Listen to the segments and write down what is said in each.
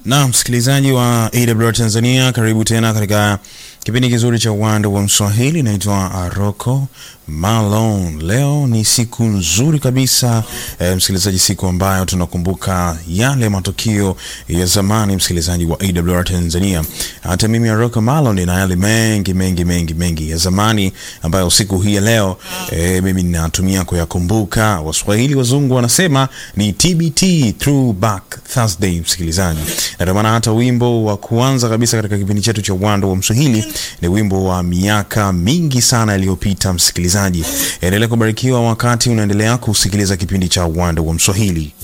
Na msikilizaji wa AWR Tanzania, karibu tena katika kipindi kizuri cha Uwanda wa Mswahili. Naitwa Aroko Malone. Leo ni siku nzuri kabisa msikilizaji, siku ambayo tunakumbuka yale matukio ya zamani, msikilizaji wa AWR Tanzania. Hata mimi Aroko Malone na yale mengi ya zamani ambayo siku hii ya leo mimi ninatumia kuyakumbuka. Waswahili wazungu wanasema ni TBT, Throwback Thursday, msikilizaji. Na ndio maana hata wimbo wa kuanza kabisa katika kipindi chetu cha Uwanda wa Mswahili ni wimbo wa miaka mingi sana iliyopita, msikilizaji. Endelea kubarikiwa wakati unaendelea kusikiliza kipindi cha Uwanda wa Mswahili.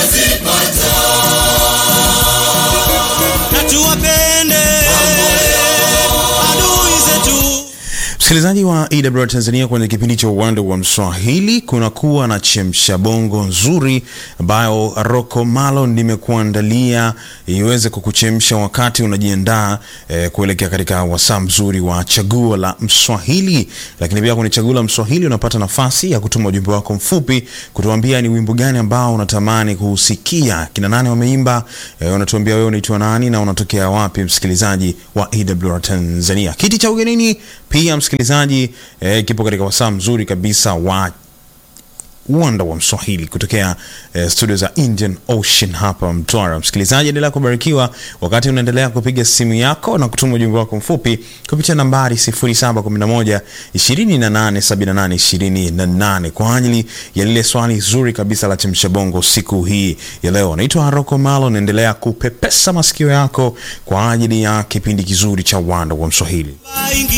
Msikilizaji wa AWR Tanzania, kwenye kipindi cha Uwanda wa Mswahili kuna kuwa na chemsha bongo nzuri ambayo Aroko Malone nimekuandalia iweze kukuchemsha wakati unajiandaa kuelekea katika wasaa mzuri wa chaguo la Mswahili. Lakini pia kwenye chaguo la Mswahili unapata nafasi ya kutuma ujumbe wako mfupi kutuambia ni wimbo gani ambao unatamani kusikia, kina nani wameimba, unatuambia wewe unaitwa nani na unatokea wapi, msikilizaji wa AWR Tanzania. Kiti cha ugenini pia msikilizaji kipo katika wasaa mzuri kabisa wa Uwanda wa Mswahili kutokea studio za Indian Ocean hapa Mtwara. Msikilizaji, endelea kubarikiwa wakati unaendelea kupiga simu yako na kutuma ujumbe wako mfupi kupitia nambari 0711 2878 28 kwa ajili ya lile swali zuri kabisa la chemsha bongo siku hii ya leo. Naitwa Aroko Malone, endelea kupepesa masikio yako kwa ajili ya kipindi kizuri cha Uwanda wa Mswahili.